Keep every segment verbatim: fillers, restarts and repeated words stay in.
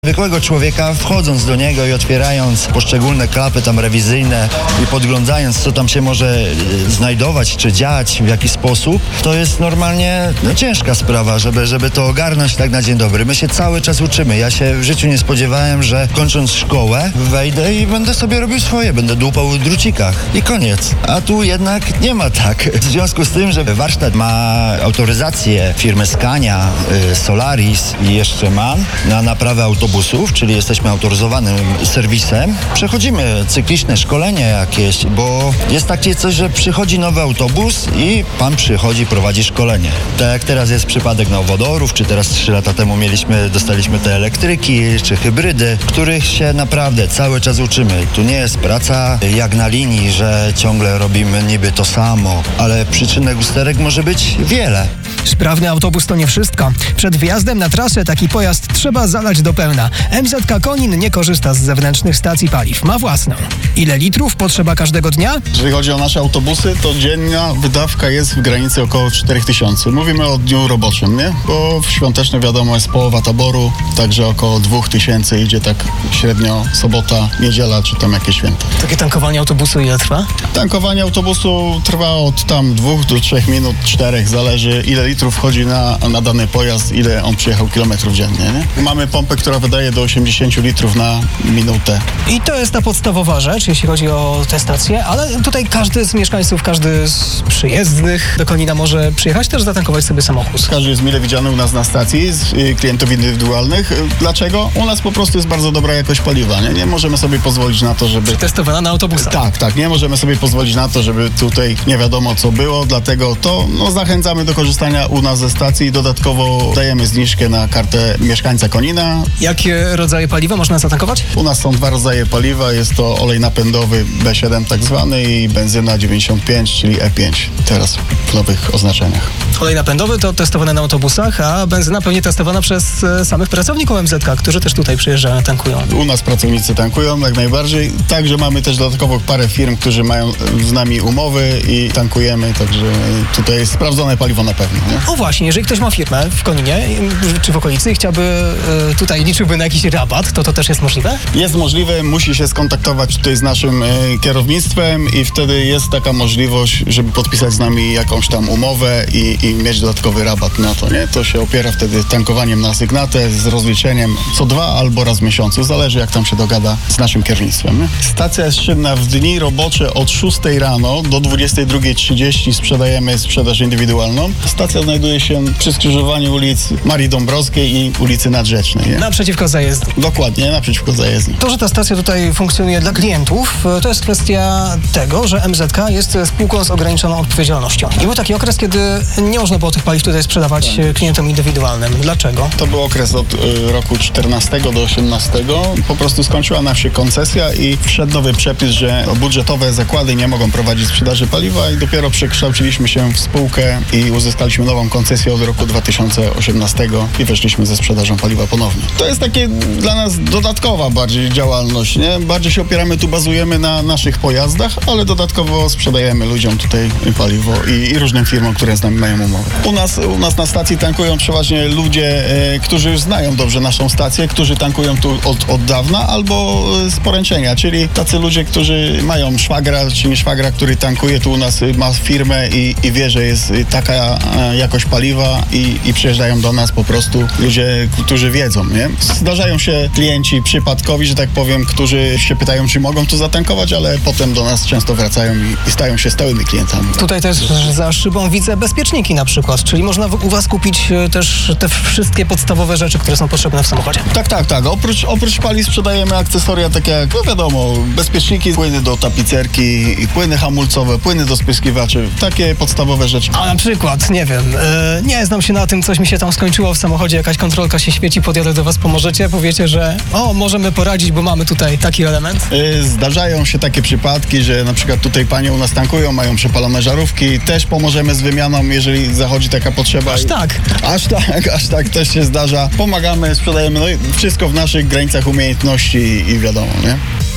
Zwykłego człowieka, wchodząc do niego i otwierając poszczególne klapy tam rewizyjne i podglądając, co tam się może e, znajdować, czy dziać, w jaki sposób, to jest normalnie no, ciężka sprawa, żeby, żeby to ogarnąć tak na dzień dobry. My się cały czas uczymy. Ja się w życiu nie spodziewałem, że kończąc szkołę wejdę i będę sobie robił swoje, będę dłupał w drucikach i koniec. A tu jednak nie ma tak. W związku z tym, że warsztat ma autoryzację firmy Scania, y, Solaris i jeszcze MAN na naprawę autobusów, czyli jesteśmy autoryzowanym serwisem. Przechodzimy cykliczne szkolenie jakieś, bo jest takie coś, że przychodzi nowy autobus i pan przychodzi, prowadzi szkolenie. Tak jak teraz jest przypadek nowodorów, czy teraz trzy lata temu mieliśmy, dostaliśmy te elektryki, czy hybrydy, których się naprawdę cały czas uczymy. Tu nie jest praca jak na linii, że ciągle robimy niby to samo, ale przyczynek usterek może być wiele. Sprawny autobus to nie wszystko. Przed wjazdem na trasę taki pojazd trzeba zalać do pełna. M Z K Konin nie korzysta z zewnętrznych stacji paliw, ma własną. Ile litrów potrzeba każdego dnia? Jeżeli chodzi o nasze autobusy, to dzienna wydawka jest w granicy około cztery tysiące. Mówimy o dniu roboczym, nie? Bo w świąteczny wiadomo jest połowa taboru, także około dwa tysiące idzie tak średnio sobota, niedziela czy tam jakieś święta. Takie tankowanie autobusu ile trwa? Tankowanie autobusu trwa od tam dwóch do trzech minut, czterech, zależy ile litrów wchodzi na, na dany pojazd, ile on przyjechał kilometrów dziennie, nie? Mamy pompę, która wydaje do osiemdziesiąt litrów na minutę. I to jest ta podstawowa rzecz, jeśli chodzi o tę stację, ale tutaj każdy z mieszkańców, każdy z przyjezdnych do Konina może przyjechać też zatankować sobie samochód. Każdy jest mile widziany u nas na stacji z y, klientów indywidualnych. Dlaczego? U nas po prostu jest bardzo dobra jakość paliwa, nie? Nie możemy sobie pozwolić na to, żeby... Testowana na autobusach. Tak, tak, nie możemy sobie pozwolić na to, żeby tutaj nie wiadomo co było, dlatego to no, zachęcamy do korzystania u nas ze stacji i dodatkowo dajemy zniżkę na kartę mieszkańca Konina. Jakie rodzaje paliwa można zatankować? U nas są dwa rodzaje paliwa, jest to olej napędowy B siedem tak zwany i benzyna dziewięćdziesiąt pięć, czyli E pięć, teraz w nowych oznaczeniach. Olej napędowy to testowane na autobusach, a benzyna pewnie testowana przez e, samych pracowników M Z K, którzy też tutaj przyjeżdżają, tankują. U nas pracownicy tankują jak najbardziej, także mamy też dodatkowo parę firm, którzy mają z nami umowy i tankujemy, także tutaj jest sprawdzone paliwo na pewno. Nie? O właśnie, jeżeli ktoś ma firmę w Koninie czy w okolicy i chciałby e, tutaj liczyłby na jakiś rabat, to to też jest możliwe? Jest możliwe, musi się skontaktować tutaj z naszym e, kierownictwem i wtedy jest taka możliwość, żeby podpisać z nami jakąś tam umowę i, i mieć dodatkowy rabat na to, nie? To się opiera wtedy tankowaniem na asygnatę z rozliczeniem co dwa albo raz w miesiącu, zależy jak tam się dogada z naszym kierownictwem. Nie? Stacja jest czynna w dni robocze od szóstej rano do dwudziestej drugiej trzydzieści sprzedajemy sprzedaż indywidualną. Stacja znajduje się przy skrzyżowaniu ulic Marii Dąbrowskiej i ulicy Nadrzecznej. Nie? Naprzeciwko zajezdni. Dokładnie, naprzeciwko zajezdni. To, że ta stacja tutaj funkcjonuje dla klientów, to jest kwestia tego, że M Z K jest spółką z ograniczoną odpowiedzialnością. I był taki okres, kiedy nie można było tych paliw tutaj sprzedawać klientom indywidualnym. Dlaczego? To był okres od y, roku czternastego do osiemnastego. Po prostu skończyła nam się koncesja i wszedł nowy przepis, że budżetowe zakłady nie mogą prowadzić sprzedaży paliwa i dopiero przekształciliśmy się w spółkę i uzyskaliśmy nową koncesję od roku dwa tysiące osiemnastego i weszliśmy ze sprzedażą paliwa ponownie. To jest takie dla nas dodatkowa bardziej działalność, nie? Bardziej się opieramy, tu bazujemy na naszych pojazdach, ale dodatkowo sprzedajemy ludziom tutaj paliwo i, i różnym firmom, które z nami mają umowę. U nas, u nas na stacji tankują przeważnie ludzie, e, którzy już znają dobrze naszą stację, którzy tankują tu od, od dawna albo z poręczenia, czyli tacy ludzie, którzy mają szwagra, czy nie szwagra, który tankuje tu u nas, ma firmę i, i wie, że jest taka e, jakość paliwa i, i przyjeżdżają do nas po prostu ludzie, którzy wiedzą, nie? Zdarzają się klienci przypadkowi, że tak powiem, którzy się pytają, czy mogą tu zatankować, ale potem do nas często wracają i, i stają się stałymi klientami. Tutaj też za szybą widzę bezpieczniki na przykład, czyli można u was kupić też te wszystkie podstawowe rzeczy, które są potrzebne w samochodzie. Tak, tak, tak. Oprócz, oprócz paliw sprzedajemy akcesoria takie jak, no wiadomo, bezpieczniki, płyny do tapicerki, i płyny hamulcowe, płyny do spryskiwaczy, takie podstawowe rzeczy. A na przykład, nie wiem, yy, nie znam się na tym, coś mi się tam skończyło w samochodzie, jakaś kontrolka się świeci, podjadę do was, pomożecie, powiecie, że o, możemy poradzić, bo mamy tutaj taki element. Yy, zdarzają się takie przypadki, że na przykład tutaj panie u nas tankują, mają przepalone żarówki, też pomożemy z wymianą, jeżeli zachodzi taka potrzeba. Aż tak? Aż tak, aż tak też się zdarza. Pomagamy, sprzedajemy, no i wszystko w naszych granicach umiejętności i, i wiadomo, nie?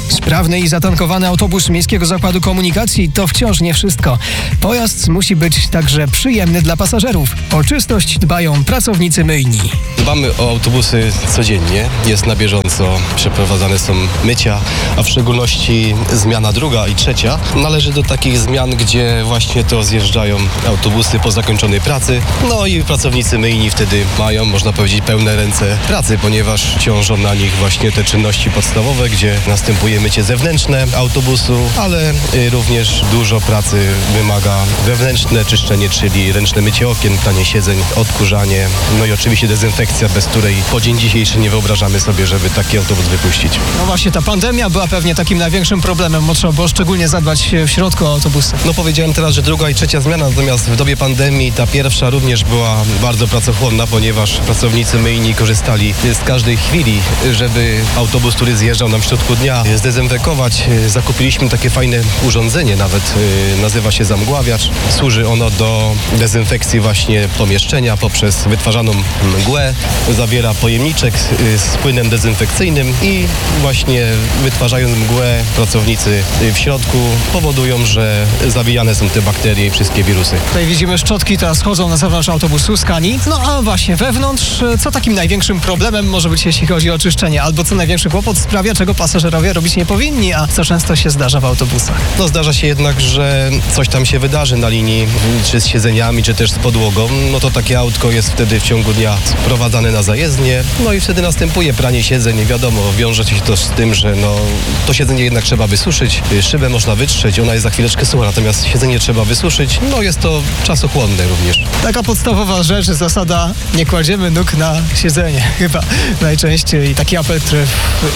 Sprawny i zatankowany autobus Miejskiego Zakładu Komunikacji to wciąż nie wszystko. Pojazd musi być także przyjemny dla pasażerów. O czystość dbają pracownicy myjni. Dbamy o autobusy codziennie, jest na bieżąco, przeprowadzane są mycia, a w szczególności zmiana druga i trzecia należy do takich zmian, gdzie właśnie to zjeżdżają autobusy po zakończonej pracy. No i pracownicy myjni wtedy mają, można powiedzieć, pełne ręce pracy, ponieważ ciążą na nich właśnie te czynności podstawowe, gdzie następuje mycie zewnętrzne autobusu, ale y, również dużo pracy wymaga wewnętrzne czyszczenie, czyli ręczne mycie okien, pranie siedzeń, odkurzanie, no i oczywiście dezynfekcja, bez której po dzień dzisiejszy nie wyobrażamy sobie, żeby taki autobus wypuścić. No właśnie, ta pandemia była pewnie takim największym problemem, bo trzeba było szczególnie zadbać w środku o autobusy. No powiedziałem teraz, że druga i trzecia zmiana, natomiast w dobie pandemii ta pierwsza również była bardzo pracochłonna, ponieważ pracownicy myjni korzystali z każdej chwili, żeby autobus, który zjeżdżał nam w środku dnia, zdezynfekować. Zakupiliśmy takie fajne urządzenie, nawet nazywa się zamgławiacz. Służy ono do dezynfekcji właśnie pomieszczenia poprzez wytwarzaną mgłę. Zawiera pojemniczek z płynem dezynfekcyjnym i właśnie wytwarzając mgłę pracownicy w środku powodują, że zabijane są te bakterie i wszystkie wirusy. Tutaj widzimy szczotki, teraz chodzą na zewnątrz autobusu, skani. No a właśnie wewnątrz, co takim największym problemem może być, jeśli chodzi o czyszczenie? Albo co największy kłopot sprawia, czego pasażerowie robić nie powinni, a co często się zdarza w autobusach? No zdarza się jednak, że coś tam się wydarzy na linii, czy z siedzeniami, czy też z podłogą. No to takie autko jest wtedy w ciągu dnia sprowadzane na zajezdnię, no i wtedy następuje pranie siedzeń. Wiadomo, wiąże się to z tym, że no, to siedzenie jednak trzeba wysuszyć. Szybę można wytrzeć, ona jest za chwileczkę sucha, natomiast siedzenie trzeba wysuszyć. No jest to czasochłonne również. Taka podstawowa rzecz, zasada, nie kładziemy nóg na siedzenie. Chyba najczęściej taki apel, który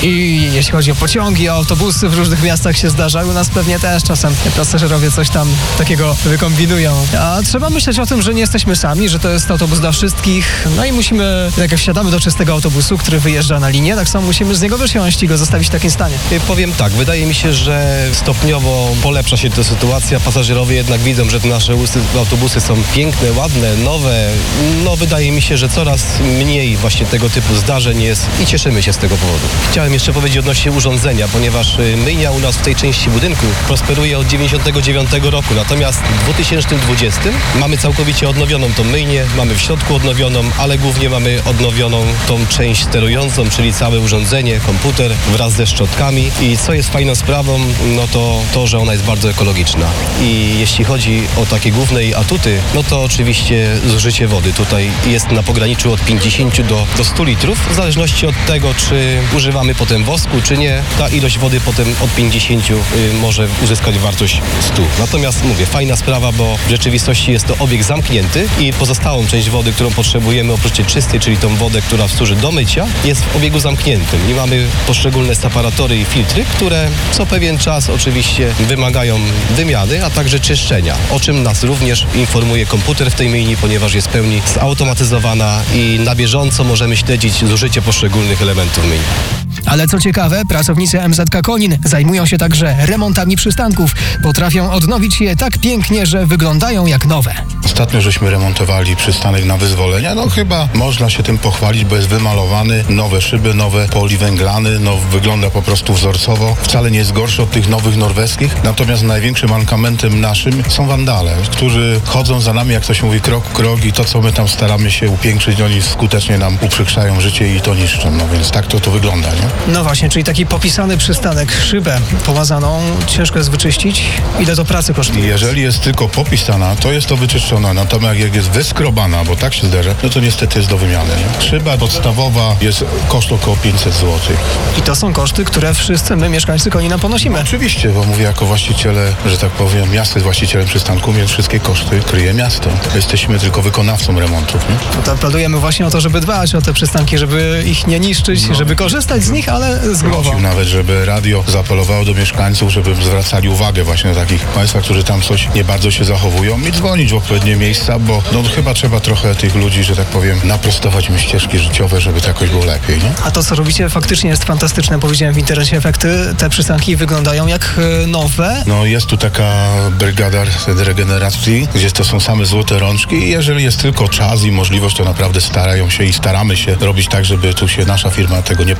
i jeśli chodzi o pociągi, o autobusy w różnych miastach się zdarza. U nas pewnie też czasem pasażerowie coś tam takiego wykombinują. A trzeba myśleć o tym, że nie jesteśmy sami, że to jest autobus dla wszystkich. No i musimy, jak wsiadamy do czystego autobusu, który wyjeżdża na linię, tak samo musimy z niego wysiąść i go zostawić w takim stanie. Powiem tak, wydaje mi się, że stopniowo polepsza się ta sytuacja. Pasażerowie jednak widzą, że te nasze autobusy są piękne, ładne, nowe. No wydaje mi się, że coraz mniej właśnie tego typu zdarzeń jest i cieszymy się z tego powodu. Chciałem jeszcze powiedzieć odnośnie urządzenia, ponieważ myjnia u nas w tej części budynku prosperuje od dziewięćdziesiątego dziewiątego roku, natomiast w dwa tysiące dwudziestym mamy całkowicie odnowioną tą myjnię, mamy w środku odnowioną, ale głównie mamy odnowioną tą część sterującą, czyli całe urządzenie, komputer wraz ze szczotkami i co jest fajną sprawą, no to to, że ona jest bardzo ekologiczna i jeśli chodzi o takie główne jej atuty, no to oczywiście zużycie wody tutaj jest na pograniczu od pięćdziesięciu do, do stu litrów, w zależności od tego, czy używamy potem wosku, czy nie, ta ilość wody potem od pięćdziesięciu y, może uzyskać wartość stu. Natomiast mówię, fajna sprawa, bo w rzeczywistości jest to obieg zamknięty i pozostałą część wody, którą potrzebujemy oprócz tej czystej, czyli tą wodę, która służy do mycia, jest w obiegu zamkniętym i mamy poszczególne separatory i filtry, które co pewien czas oczywiście wymagają wymiany, a także czyszczenia, o czym nas również informuje komputer w tej myjni, ponieważ jest w pełni zautomatyzowana i na bieżąco możemy śledzić zużycie poszczególnych elementów myjni. Ale co ciekawe, pracownicy M Z K Konin zajmują się także remontami przystanków. Potrafią odnowić je tak pięknie, że wyglądają jak nowe. Ostatnio żeśmy remontowali przystanek na Wyzwolenia. No chyba można się tym pochwalić, bo jest wymalowany, nowe szyby, nowe poliwęglany, no wygląda po prostu wzorcowo. Wcale nie jest gorszy od tych nowych norweskich. Natomiast największym mankamentem naszym są wandale, którzy chodzą za nami, jak ktoś mówi, krok w krok i to, co my tam staramy się upiększyć, oni skutecznie nam uprzykrzają życie i to niszczą. No więc tak to to wygląda, nie? No właśnie, czyli taki popisany przystanek, szybę pomazaną, ciężko jest wyczyścić. Ile to pracy kosztuje? Jeżeli jest tylko popisana, to jest to wyczyszczona. Natomiast jak jest wyskrobana, bo tak się zdarza, no to niestety jest do wymiany. Nie? Szyba podstawowa jest koszt około pięćset złotych. I to są koszty, które wszyscy my, mieszkańcy Konina, ponosimy. Oczywiście, bo mówię jako właściciele, że tak powiem, miasto jest właścicielem przystanku, więc wszystkie koszty kryje miasto. Jesteśmy tylko wykonawcą remontów. Nie? No to apelujemy właśnie o to, żeby dbać o te przystanki, żeby ich nie niszczyć, no. żeby korzystać z nich, ale z głową. Prosił nawet, żeby radio zaapelowało do mieszkańców, żeby zwracali uwagę właśnie na takich państwa, którzy tam coś nie bardzo się zachowują i dzwonić w odpowiednie miejsca, bo no chyba trzeba trochę tych ludzi, że tak powiem, naprostować im ścieżki życiowe, żeby to jakoś było lepiej. Nie? A to, co robicie, faktycznie jest fantastyczne. Powiedziałem w internecie efekty. Te przystanki wyglądają jak nowe. No jest tu taka brygada regeneracji, gdzie to są same złote rączki i jeżeli jest tylko czas i możliwość, to naprawdę starają się i staramy się robić tak, żeby tu się nasza firma tego nie powstydziła.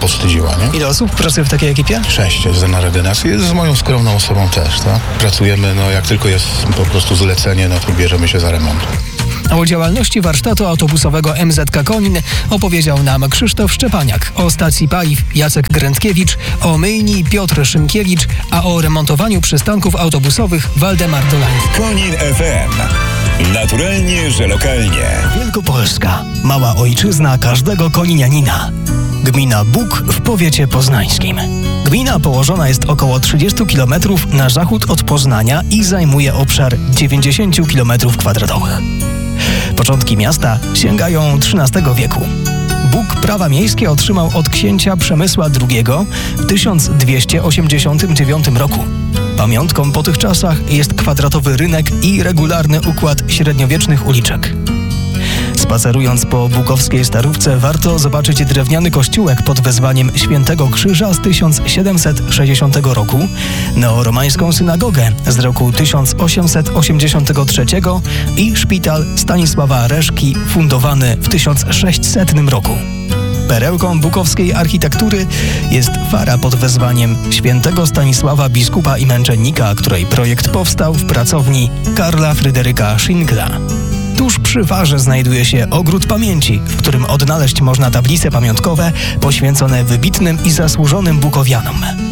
była, nie? Ile osób pracuje w takiej ekipie? Sześć jest na ordynacji, jest z moją skromną osobą też, tak? Pracujemy, no jak tylko jest po prostu zlecenie, no to bierzemy się za remont. O działalności warsztatu autobusowego M Z K Konin opowiedział nam Krzysztof Szczepaniak, o stacji paliw Jacek Grętkiewicz, o myjni Piotr Szymkiewicz, a o remontowaniu przystanków autobusowych Waldemar Dolański. Konin F M. Naturalnie, że lokalnie. Wielkopolska. Mała ojczyzna każdego koninianina. Gmina Bóg w powiecie poznańskim. Gmina położona jest około trzydzieści kilometrów na zachód od Poznania i zajmuje obszar dziewięćdziesiąt kilometrów kwadratowych. Początki miasta sięgają trzynastego wieku. Bóg prawa miejskie otrzymał od księcia Przemysła drugiego w tysiąc dwieście osiemdziesiątym dziewiątym roku. Pamiątką po tych czasach jest kwadratowy rynek i regularny układ średniowiecznych uliczek. Spacerując po bukowskiej Starówce warto zobaczyć drewniany kościółek pod wezwaniem Świętego Krzyża z tysiąc siedemset sześćdziesiątego roku, neoromańską synagogę z roku tysiąc osiemset osiemdziesiątego trzeciego i szpital Stanisława Reszki fundowany w tysiąc sześćsetnym roku. Perełką bukowskiej architektury jest fara pod wezwaniem Świętego Stanisława Biskupa i Męczennika, której projekt powstał w pracowni Karla Fryderyka Schinkla. Tuż przy farze znajduje się ogród pamięci, w którym odnaleźć można tablice pamiątkowe poświęcone wybitnym i zasłużonym bukowianom.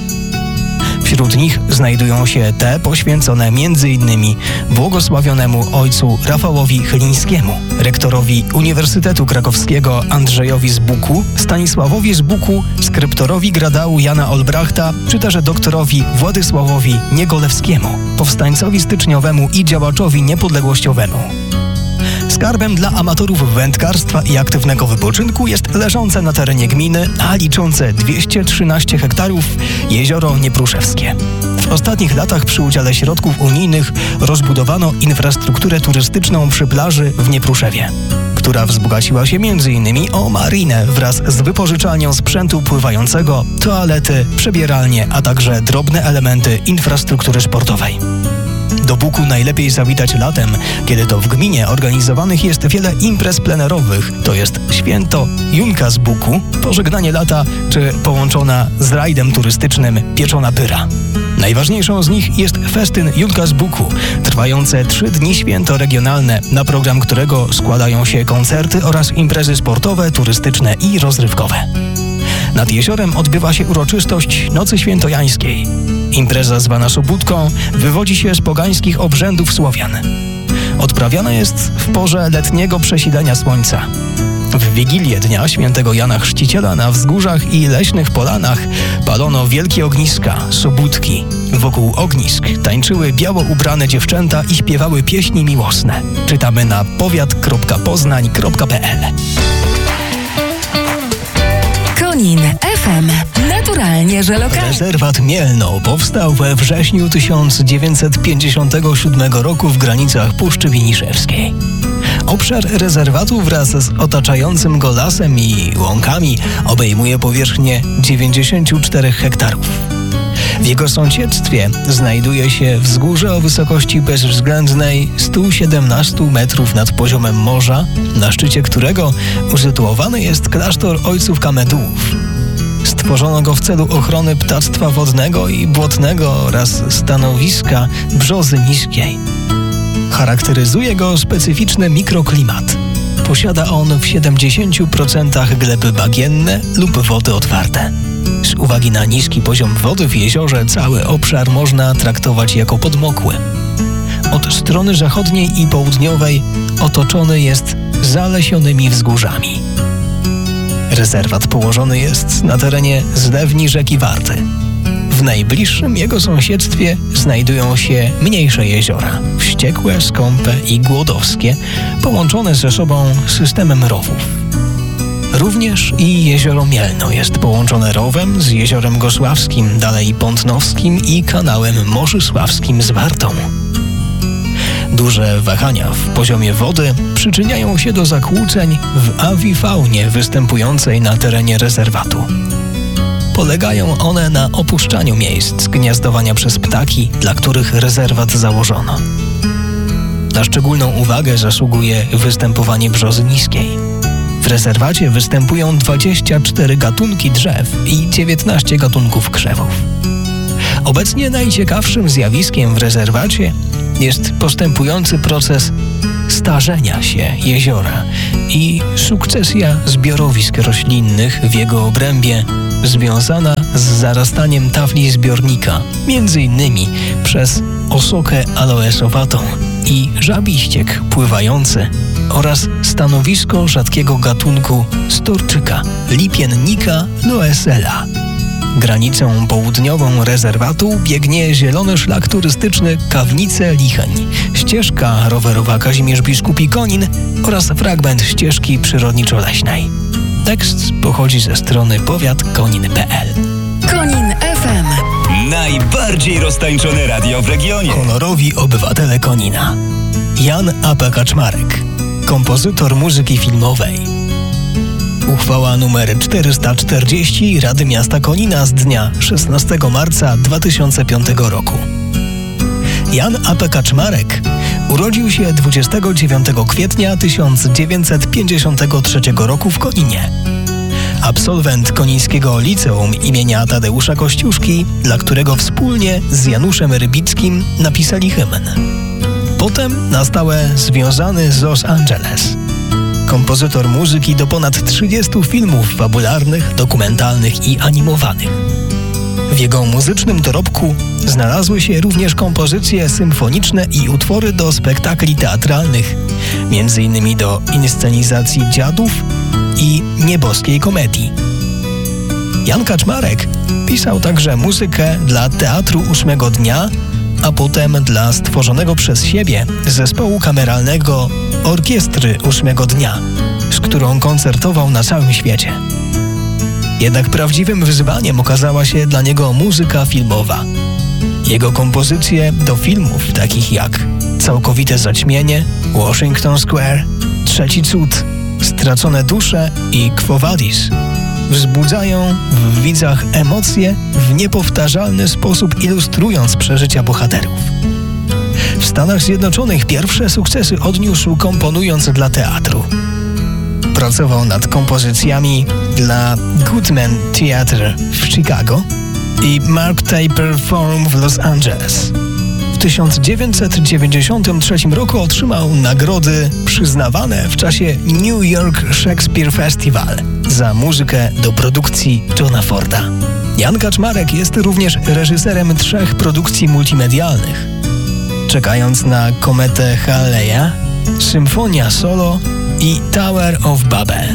Wśród nich znajdują się te poświęcone między innymi błogosławionemu ojcu Rafałowi Chylińskiemu, rektorowi Uniwersytetu Krakowskiego Andrzejowi z Buku, Stanisławowi z Buku, skryptorowi Gradału Jana Olbrachta, czy też doktorowi Władysławowi Niegolewskiemu, powstańcowi styczniowemu i działaczowi niepodległościowemu. Skarbem dla amatorów wędkarstwa i aktywnego wypoczynku jest leżące na terenie gminy, a liczące dwieście trzynaście hektarów jezioro Niepruszewskie. W ostatnich latach przy udziale środków unijnych rozbudowano infrastrukturę turystyczną przy plaży w Niepruszewie, która wzbogaciła się między innymi o marinę wraz z wypożyczalnią sprzętu pływającego, toalety, przebieralnie, a także drobne elementy infrastruktury sportowej. Do Buku najlepiej zawitać latem, kiedy to w gminie organizowanych jest wiele imprez plenerowych, to jest święto Junka z Buku, pożegnanie lata czy połączona z rajdem turystycznym Pieczona Pyra. Najważniejszą z nich jest festyn Junka z Buku, trwające trzy dni święto regionalne, na program którego składają się koncerty oraz imprezy sportowe, turystyczne i rozrywkowe. Nad jeziorem odbywa się uroczystość Nocy Świętojańskiej. Impreza zwana Sobótką wywodzi się z pogańskich obrzędów Słowian. Odprawiana jest w porze letniego przesilenia słońca. W Wigilię Dnia Świętego Jana Chrzciciela na wzgórzach i leśnych polanach palono wielkie ogniska, sobótki. Wokół ognisk tańczyły biało ubrane dziewczęta i śpiewały pieśni miłosne. Czytamy na powiat kropka poznań kropka p l. Konin F M. Naturalnie, że lokalnie. Rezerwat Mielno powstał we wrześniu tysiąc dziewięćset pięćdziesiątego siódmego roku w granicach Puszczy Winiszewskiej. Obszar rezerwatu wraz z otaczającym go lasem i łąkami obejmuje powierzchnię dziewięćdziesiąt cztery hektarów. W jego sąsiedztwie znajduje się wzgórze o wysokości bezwzględnej sto siedemnaście metrów nad poziomem morza, na szczycie którego usytuowany jest klasztor ojców Kamedułów. Stworzono go w celu ochrony ptactwa wodnego i błotnego oraz stanowiska brzozy niskiej. Charakteryzuje go specyficzny mikroklimat. Posiada on w siedemdziesięciu procentach gleby bagienne lub wody otwarte. Z uwagi na niski poziom wody w jeziorze cały obszar można traktować jako podmokły. Od strony zachodniej i południowej otoczony jest zalesionymi wzgórzami. Rezerwat położony jest na terenie zlewni rzeki Warty. W najbliższym jego sąsiedztwie znajdują się mniejsze jeziora, Wściekłe, Skąpe i Głodowskie, połączone ze sobą systemem rowów. Również i jezioro Mielno jest połączone rowem z jeziorem Gosławskim, dalej Pątnowskim i kanałem Moszysławskim z Wartą. Duże wahania w poziomie wody przyczyniają się do zakłóceń w awifaunie występującej na terenie rezerwatu. Polegają one na opuszczaniu miejsc gniazdowania przez ptaki, dla których rezerwat założono. Na szczególną uwagę zasługuje występowanie brzozy niskiej. W rezerwacie występują dwadzieścia cztery gatunki drzew i dziewiętnaście gatunków krzewów. Obecnie najciekawszym zjawiskiem w rezerwacie jest postępujący proces starzenia się jeziora i sukcesja zbiorowisk roślinnych w jego obrębie związana z zarastaniem tafli zbiornika, między innymi przez osokę aloesowatą i żabiściek pływający oraz stanowisko rzadkiego gatunku storczyka Lipiennika loesela. Granicą południową rezerwatu biegnie zielony szlak turystyczny Kawnice-Licheń, ścieżka rowerowa Kazimierz Biskupi Konin oraz fragment ścieżki przyrodniczo-leśnej. Tekst pochodzi ze strony powiat konin kropka p l. Konin F M. Najbardziej roztańczone radio w regionie. Honorowi obywatele Konina. Jan A P Kaczmarek, kompozytor muzyki filmowej. Uchwała nr czterysta czterdzieści Rady Miasta Konina z dnia szesnastego marca dwa tysiące piątego roku. Jan A P Kaczmarek urodził się dwudziestego dziewiątego kwietnia tysiąc dziewięćset pięćdziesiątego trzeciego roku w Koninie. Absolwent Konińskiego Liceum imienia Tadeusza Kościuszki, dla którego wspólnie z Januszem Rybickim napisali hymn. Potem na stałe związany z Los Angeles. Kompozytor muzyki do ponad trzydziestu filmów fabularnych, dokumentalnych i animowanych. W jego muzycznym dorobku znalazły się również kompozycje symfoniczne i utwory do spektakli teatralnych, między innymi do inscenizacji Dziadów i Nieboskiej Komedii. Jan Kaczmarek pisał także muzykę dla Teatru Ósmego Dnia, a potem dla stworzonego przez siebie zespołu kameralnego Orkiestry Ósmego Dnia, z którą koncertował na całym świecie. Jednak prawdziwym wyzwaniem okazała się dla niego muzyka filmowa. Jego kompozycje do filmów takich jak Całkowite Zaćmienie, Washington Square, Trzeci Cud, Stracone dusze i Quo Vadis wzbudzają w widzach emocje w niepowtarzalny sposób, ilustrując przeżycia bohaterów. W Stanach Zjednoczonych pierwsze sukcesy odniósł komponując dla teatru. Pracował nad kompozycjami dla Goodman Theatre w Chicago i Mark Taper Forum w Los Angeles. W tysiąc dziewięćset dziewięćdziesiątym trzecim roku otrzymał nagrody przyznawane w czasie New York Shakespeare Festival za muzykę do produkcji Johna Forda. Jan Kaczmarek jest również reżyserem trzech produkcji multimedialnych. Czekając na kometę Halley'a, Symfonia Solo i Tower of Babel.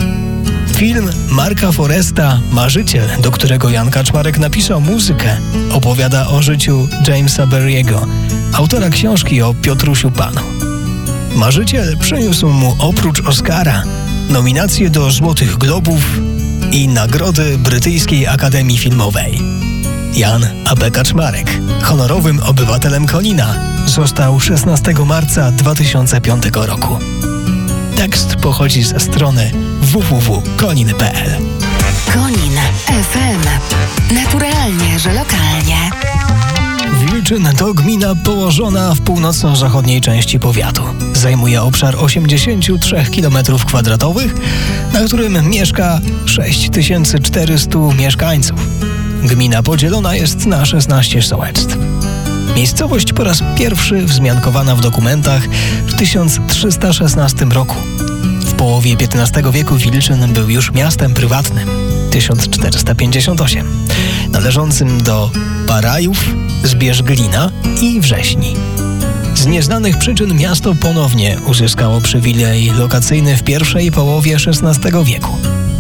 Film Marka Foresta Marzyciel, do którego Jan Kaczmarek napisał muzykę, opowiada o życiu Jamesa Berriego, autora książki o Piotrusiu Panu. Marzyciel przyniósł mu oprócz Oscara nominacje do Złotych Globów i nagrody Brytyjskiej Akademii Filmowej. Jan A P Kaczmarek, honorowym obywatelem Konina, został szesnastego marca dwa tysiące piątego roku. Tekst pochodzi ze strony w w w kropka konin kropka p l. Konin F M. Naturalnie, że lokalnie. Wilczyn to gmina położona w północno-zachodniej części powiatu. Zajmuje obszar osiemdziesiąt trzy kilometrów kwadratowych, na którym mieszka sześć tysięcy czterysta mieszkańców. Gmina podzielona jest na szesnaście sołectw. Miejscowość po raz pierwszy wzmiankowana w dokumentach w tysiąc trzysta szesnastym roku. W połowie piętnastego wieku Wilczyn był już miastem prywatnym, tysiąc czterysta pięćdziesiąt osiem, należącym do Parajów, Zbierzglina i Wrześni. Z nieznanych przyczyn miasto ponownie uzyskało przywilej lokacyjny w pierwszej połowie szesnastego wieku.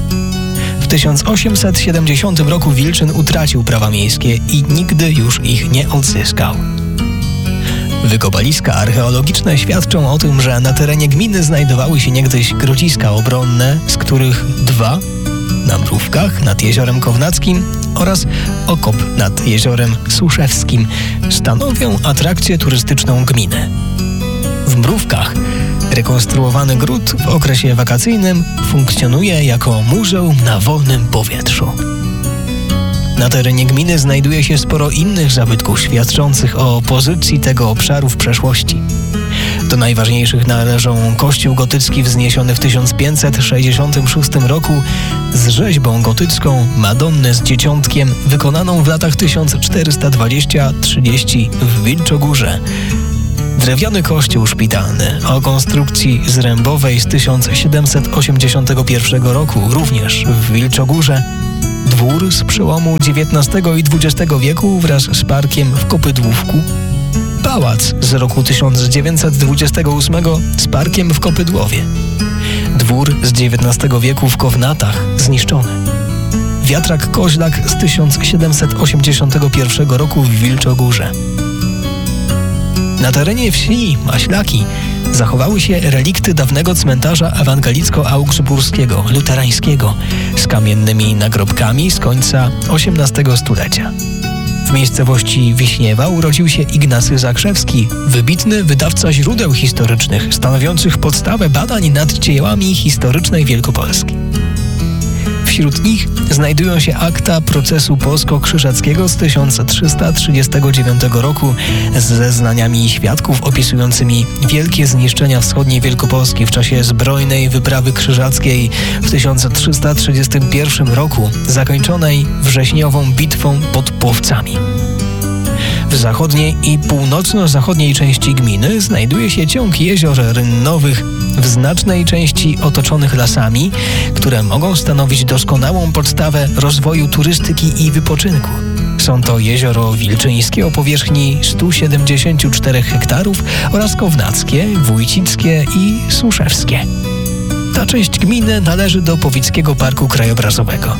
W tysiąc osiemset siedemdziesiątym roku Wilczyn utracił prawa miejskie i nigdy już ich nie odzyskał. Wykopaliska archeologiczne świadczą o tym, że na terenie gminy znajdowały się niegdyś grodziska obronne, z których dwa na Mrówkach nad Jeziorem Kownackim oraz okop nad Jeziorem Suszewskim stanowią atrakcję turystyczną gminy. W Mrówkach rekonstruowany gród w okresie wakacyjnym funkcjonuje jako muzeum na wolnym powietrzu. Na terenie gminy znajduje się sporo innych zabytków świadczących o pozycji tego obszaru w przeszłości. Do najważniejszych należą kościół gotycki wzniesiony w tysiąc pięćset sześćdziesiątym szóstym roku z rzeźbą gotycką Madonny z Dzieciątkiem wykonaną w latach tysiąc czterysta dwadzieścia do trzydziestu w Wilczogórze. Drewniany kościół szpitalny o konstrukcji zrębowej z tysiąc siedemset osiemdziesiątego pierwszego roku, również w Wilczogórze. Dwór z przełomu dziewiętnastego i dwudziestego wieku wraz z parkiem w Kopydłówku. Pałac z roku tysiąc dziewięćset dwudziestego ósmego z parkiem w Kopydłowie. Dwór z dziewiętnastego wieku w Kownatach zniszczony. Wiatrak Koźlak z tysiąc siedemset osiemdziesiątego pierwszego roku w Wilczogórze. Na terenie wsi Maślaki zachowały się relikty dawnego cmentarza ewangelicko-augsburskiego, luterańskiego, z kamiennymi nagrobkami z końca osiemnastego stulecia. W miejscowości Wiśniewa urodził się Ignacy Zakrzewski, wybitny wydawca źródeł historycznych, stanowiących podstawę badań nad dziełami historycznej Wielkopolski. Wśród nich znajdują się akta procesu polsko-krzyżackiego z tysiąc trzysta trzydziestego dziewiątego roku z zeznaniami świadków opisującymi wielkie zniszczenia wschodniej Wielkopolski w czasie zbrojnej wyprawy krzyżackiej w tysiąc trzysta trzydziestym pierwszym roku, zakończonej wrześniową bitwą pod Płowcami. W zachodniej i północno-zachodniej części gminy znajduje się ciąg jezior rynnowych w znacznej części otoczonych lasami, które mogą stanowić doskonałą podstawę rozwoju turystyki i wypoczynku. Są to jezioro Wilczyńskie o powierzchni stu siedemdziesięciu czterech hektarów oraz Kownackie, Wójcickie i Suszewskie. Ta część gminy należy do Powickiego Parku Krajobrazowego.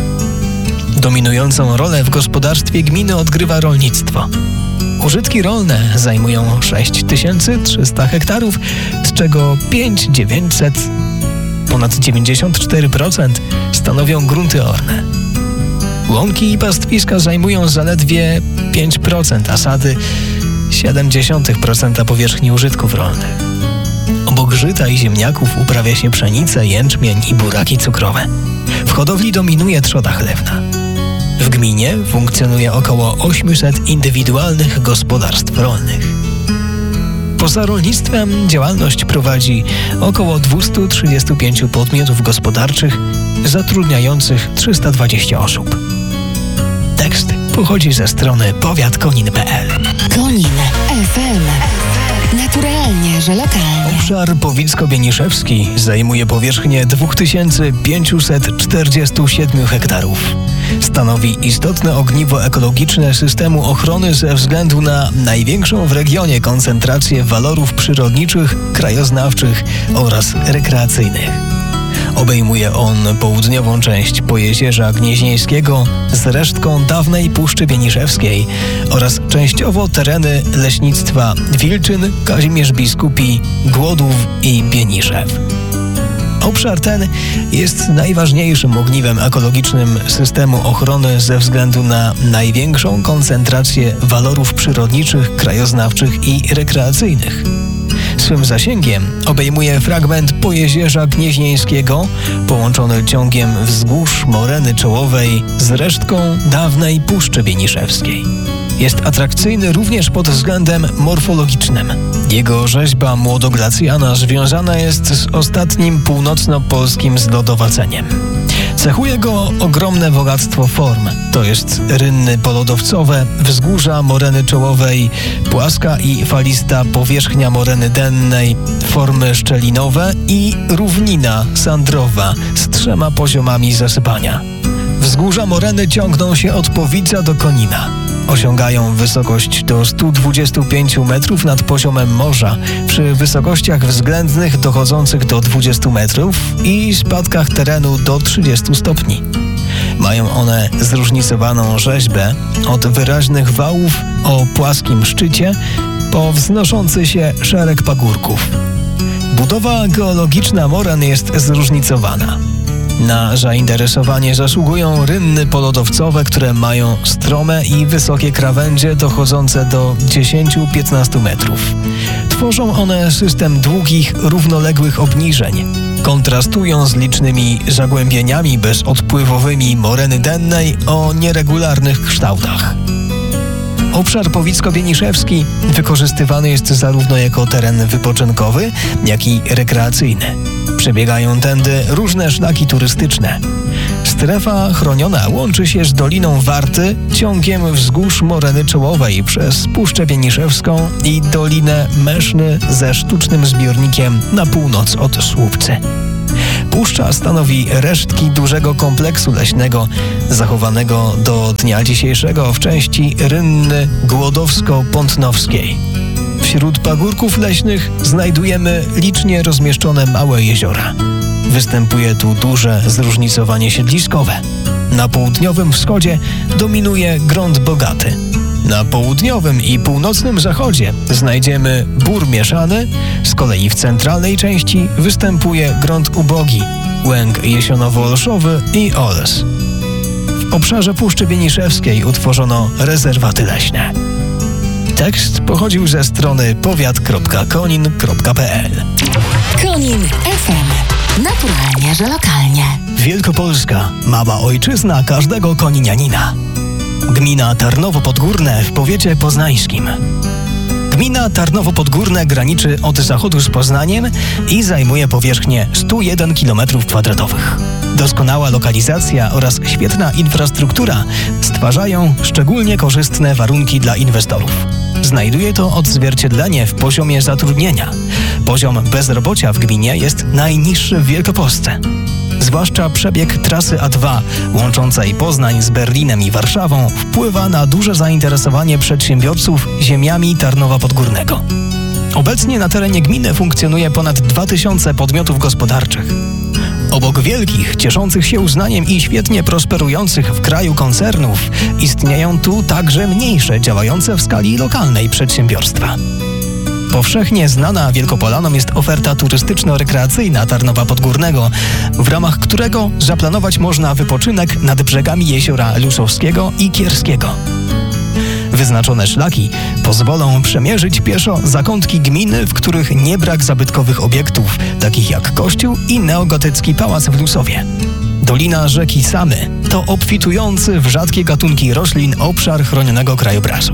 Dominującą rolę w gospodarstwie gminy odgrywa rolnictwo. Użytki rolne zajmują sześć tysięcy trzysta hektarów, z czego pięć tysięcy dziewięćset, ponad dziewięćdziesiąt cztery procent stanowią grunty orne. Łąki i pastwiska zajmują zaledwie pięć procent, a sady siedem dziesiątych procenta powierzchni użytków rolnych. Obok żyta i ziemniaków uprawia się pszenicę, jęczmień i buraki cukrowe. W hodowli dominuje trzoda chlewna. W gminie funkcjonuje około osiemset indywidualnych gospodarstw rolnych. Poza rolnictwem działalność prowadzi około dwieście trzydzieści pięć podmiotów gospodarczych zatrudniających trzysta dwadzieścia osób. Tekst pochodzi ze strony powiat konin kropka pe el. Konin F M. Naturalnie, że lokalnie. Obszar Powicko-Bieniszewski zajmuje powierzchnię dwa tysiące pięćset czterdzieści siedem hektarów. Stanowi istotne ogniwo ekologiczne systemu ochrony ze względu na największą w regionie koncentrację walorów przyrodniczych, krajoznawczych oraz rekreacyjnych. Obejmuje on południową część Pojezierza Gnieźnieńskiego z resztką dawnej Puszczy Bieniszewskiej oraz częściowo tereny leśnictwa Wilczyn, Kazimierz Biskupi, Głodów i Bieniszew. Obszar ten jest najważniejszym ogniwem ekologicznym systemu ochrony ze względu na największą koncentrację walorów przyrodniczych, krajoznawczych i rekreacyjnych. Swym zasięgiem obejmuje fragment Pojezierza Gnieźnieńskiego połączony ciągiem wzgórz Moreny Czołowej z resztką dawnej Puszczy Bieniszewskiej. Jest atrakcyjny również pod względem morfologicznym. Jego rzeźba młodoglacjana związana jest z ostatnim północno-polskim zlodowaceniem. Cechuje go ogromne bogactwo form, to jest rynny polodowcowe, wzgórza Moreny Czołowej, płaska i falista powierzchnia Moreny Dennej, formy szczelinowe i równina sandrowa z trzema poziomami zasypania. Wzgórza Moreny ciągną się od Powica do Konina. Osiągają wysokość do stu dwudziestu pięciu metrów nad poziomem morza, przy wysokościach względnych dochodzących do dwudziestu metrów i spadkach terenu do trzydziestu stopni. Mają one zróżnicowaną rzeźbę od wyraźnych wałów o płaskim szczycie po wznoszący się szereg pagórków. Budowa geologiczna moren jest zróżnicowana. Na zainteresowanie zasługują rynny polodowcowe, które mają strome i wysokie krawędzie dochodzące do dziesięciu do piętnastu metrów. Tworzą one system długich, równoległych obniżeń. Kontrastują z licznymi zagłębieniami bezodpływowymi Moreny Dennej o nieregularnych kształtach. Obszar Powicko-Bieniszewski wykorzystywany jest zarówno jako teren wypoczynkowy, jak i rekreacyjny. Przebiegają tędy różne szlaki turystyczne. Strefa chroniona łączy się z Doliną Warty ciągiem wzgórz Moreny Czołowej przez Puszczę Bieniszewską i Dolinę Meszny ze sztucznym zbiornikiem na północ od Słupcy. Puszcza stanowi resztki dużego kompleksu leśnego zachowanego do dnia dzisiejszego w części Rynny Głodowsko-Pątnowskiej. Wśród pagórków leśnych znajdujemy licznie rozmieszczone małe jeziora. Występuje tu duże zróżnicowanie siedliskowe. Na południowym wschodzie dominuje grunt bogaty. Na południowym i północnym zachodzie znajdziemy bór mieszany, z kolei w centralnej części występuje grunt ubogi, łęk jesionowo-olszowy i oles. W obszarze Puszczy Bieniszewskiej utworzono rezerwaty leśne. Tekst pochodził ze strony powiat kropka konin kropka p l. Konin F M. Naturalnie, że lokalnie. Wielkopolska, mała ojczyzna każdego koninianina. Gmina Tarnowo Podgórne w powiecie poznańskim. Gmina Tarnowo Podgórne graniczy od zachodu z Poznaniem i zajmuje powierzchnię sto jeden kilometrów kwadratowych. Doskonała lokalizacja oraz świetna infrastruktura stwarzają szczególnie korzystne warunki dla inwestorów. Znajduje to odzwierciedlenie w poziomie zatrudnienia. Poziom bezrobocia w gminie jest najniższy w Wielkopolsce. Zwłaszcza przebieg trasy A dwa łączącej Poznań z Berlinem i Warszawą wpływa na duże zainteresowanie przedsiębiorców ziemiami Tarnowa Podgórnego. Obecnie na terenie gminy funkcjonuje ponad dwa tysiące podmiotów gospodarczych. Obok wielkich, cieszących się uznaniem i świetnie prosperujących w kraju koncernów, istnieją tu także mniejsze, działające w skali lokalnej przedsiębiorstwa. Powszechnie znana Wielkopolanom jest oferta turystyczno-rekreacyjna Tarnowa Podgórnego, w ramach którego zaplanować można wypoczynek nad brzegami jeziora Lusowskiego i Kierskiego. Wyznaczone szlaki pozwolą przemierzyć pieszo zakątki gminy, w których nie brak zabytkowych obiektów, takich jak kościół i neogotycki pałac w Lusowie. Dolina rzeki Samy to obfitujący w rzadkie gatunki roślin obszar chronionego krajobrazu.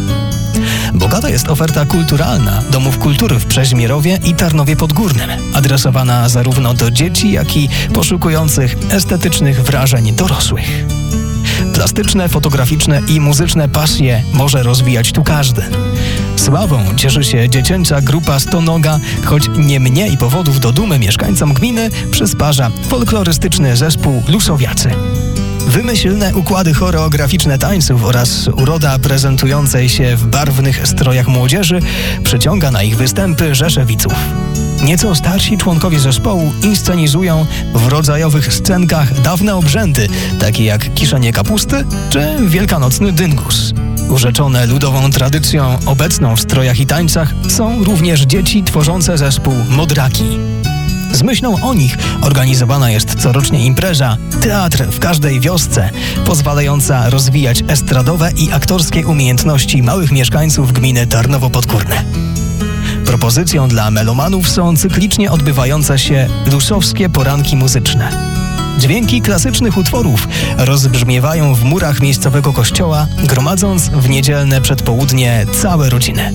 Bogata jest oferta kulturalna domów kultury w Przeźmierowie i Tarnowie Podgórnym, adresowana zarówno do dzieci, jak i poszukujących estetycznych wrażeń dorosłych. Plastyczne, fotograficzne i muzyczne pasje może rozwijać tu każdy. Sławą cieszy się dziecięca grupa Stonoga, choć nie mniej powodów do dumy mieszkańcom gminy przysparza folklorystyczny zespół Lusowiacy. Wymyślne układy choreograficzne tańców oraz uroda prezentującej się w barwnych strojach młodzieży przyciąga na ich występy rzesze widzów. Nieco starsi członkowie zespołu inscenizują w rodzajowych scenkach dawne obrzędy, takie jak kiszenie kapusty czy wielkanocny dyngus. Urzeczone ludową tradycją obecną w strojach i tańcach są również dzieci tworzące zespół Modraki. Z myślą o nich organizowana jest corocznie impreza Teatr w każdej wiosce, pozwalająca rozwijać estradowe i aktorskie umiejętności małych mieszkańców gminy Tarnowo Podgórne. Propozycją dla melomanów są cyklicznie odbywające się lusowskie poranki muzyczne. Dźwięki klasycznych utworów rozbrzmiewają w murach miejscowego kościoła, gromadząc w niedzielne przedpołudnie całe rodziny.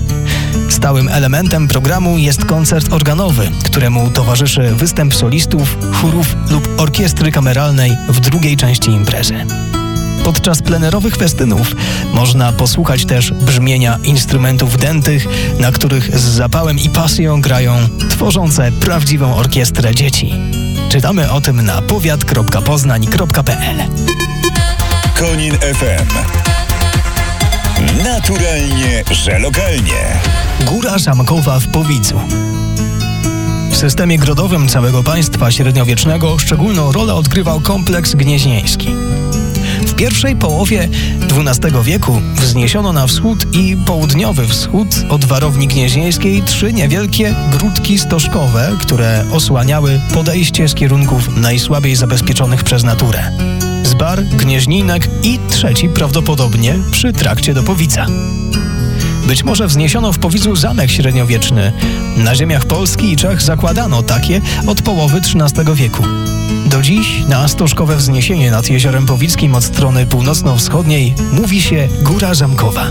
Stałym elementem programu jest koncert organowy, któremu towarzyszy występ solistów, chórów lub orkiestry kameralnej w drugiej części imprezy. Podczas plenerowych festynów można posłuchać też brzmienia instrumentów dętych, na których z zapałem i pasją grają tworzące prawdziwą orkiestrę dzieci. Czytamy o tym na powiat kropka poznań kropka p l. Konin F M. Naturalnie, że lokalnie. Góra Zamkowa w Powidzu. W systemie grodowym całego państwa średniowiecznego szczególną rolę odgrywał kompleks gnieźnieński. W pierwszej połowie dwunastego wieku wzniesiono na wschód i południowy wschód od warowni gnieźnieńskiej trzy niewielkie gródki stożkowe, które osłaniały podejście z kierunków najsłabiej zabezpieczonych przez naturę. Zbar, Gnieźninek i trzeci prawdopodobnie przy trakcie do Powidza. Być może wzniesiono w Powidzu zamek średniowieczny. Na ziemiach Polski i Czech zakładano takie od połowy trzynastego wieku. Do dziś na stożkowe wzniesienie nad jeziorem Powickim od strony północno-wschodniej mówi się Góra Zamkowa.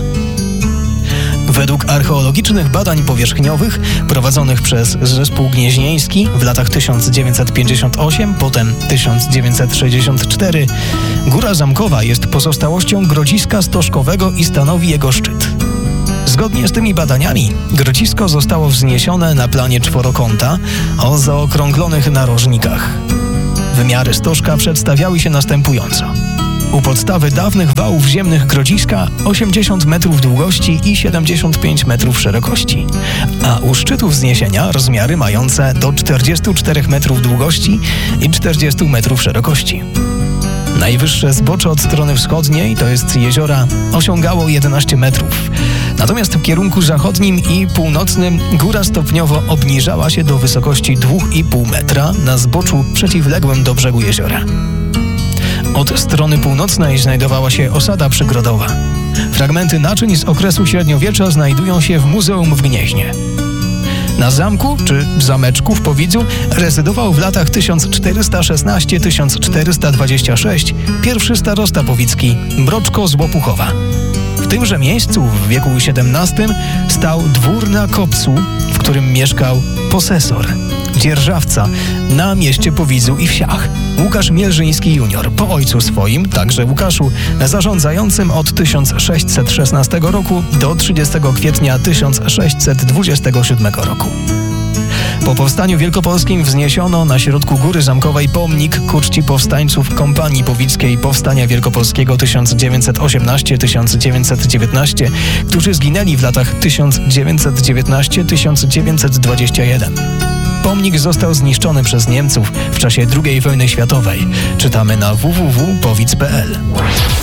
Według archeologicznych badań powierzchniowych prowadzonych przez Zespół Gnieźnieński w latach tysiąc dziewięćset pięćdziesiąt osiem, potem tysiąc dziewięćset sześćdziesiąt cztery, Góra Zamkowa jest pozostałością Grodziska Stożkowego i stanowi jego szczyt. Zgodnie z tymi badaniami Grodzisko zostało wzniesione na planie czworokąta o zaokrąglonych narożnikach. Wymiary stożka przedstawiały się następująco. U podstawy dawnych wałów ziemnych Grodziska osiemdziesiąt metrów długości i siedemdziesiąt pięć metrów szerokości, a u szczytu wzniesienia rozmiary mające do czterdziestu czterech metrów długości i czterdziestu metrów szerokości. Najwyższe zbocze od strony wschodniej, to jest jeziora, osiągało jedenaście metrów. Natomiast w kierunku zachodnim i północnym góra stopniowo obniżała się do wysokości dwa i pół metra na zboczu przeciwległym do brzegu jeziora. Od strony północnej znajdowała się osada przygrodowa. Fragmenty naczyń z okresu średniowiecza znajdują się w Muzeum w Gnieźnie. Na zamku, czy zameczku w Powidzu, rezydował w latach tysiąc czterysta szesnaście do tysiąc czterysta dwadzieścia sześć pierwszy starosta powicki Mroczko z Łopuchowa. W tymże miejscu w wieku siedemnastym stał dwór na kopcu, w którym mieszkał posesor, dzierżawca na mieście Powidzu i wsiach, Łukasz Mielżyński junior, po ojcu swoim, także Łukaszu, zarządzającym od tysiąc sześćset szesnastego roku do trzydziestego kwietnia tysiąc sześćset dwudziestego siódmego roku. Po powstaniu wielkopolskim wzniesiono na środku Góry Zamkowej pomnik ku czci powstańców Kompanii Powickiej Powstania Wielkopolskiego tysiąc dziewięćset osiemnaście do tysiąc dziewięćset dziewiętnaście, którzy zginęli w latach tysiąc dziewięćset dziewiętnaście do tysiąc dziewięćset dwudziestego pierwszego. Pomnik został zniszczony przez Niemców w czasie drugiej wojny światowej. Czytamy na w w w kropka powidz kropka p l.